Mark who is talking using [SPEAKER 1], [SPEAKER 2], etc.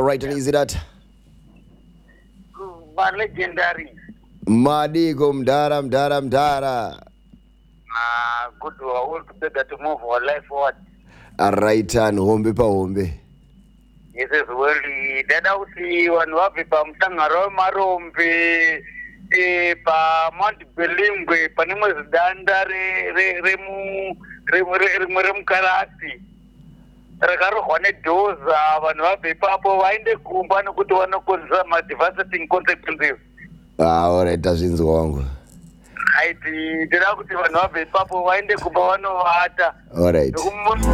[SPEAKER 1] All right, and is it that?
[SPEAKER 2] Legendary.
[SPEAKER 1] Madigo mdara.
[SPEAKER 2] Good work together to move our life forward.
[SPEAKER 1] All right, and hombe pa hombe.
[SPEAKER 2] Yes, well, dada usi wanwapi pa mtangaro marombe pa Mount Belingwe pa nimwe zidanda remu karati. Rakaro kwane doza wanwapi pa po wainde kumbano kutu wanokonza ma devastating consequences.
[SPEAKER 1] All right, tashinzi wangu.
[SPEAKER 2] Haiti dada kuti wanwapi pa po wainde kumba wano hata.
[SPEAKER 1] All right.